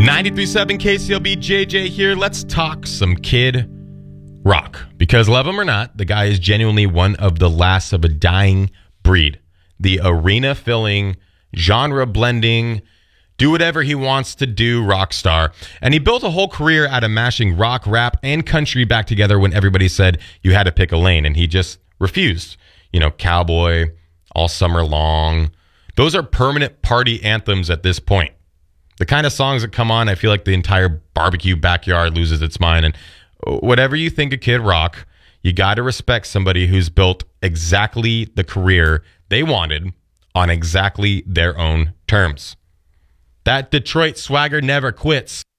93.7 KCLB, JJ here. Let's talk some Kid Rock. Because love him or not, the guy is genuinely one of the last of a dying breed. The arena-filling, genre-blending, do whatever he wants to do rock star. And he built a whole career out of mashing rock, rap, and country back together when everybody said you had to pick a lane. And he just refused. You know, Cowboy, All Summer Long. Those are permanent party anthems at this point. The kind of songs that come on, I feel like the entire barbecue backyard loses its mind. And whatever you think of Kid Rock, you got to respect somebody who's built exactly the career they wanted on exactly their own terms. That Detroit swagger never quits.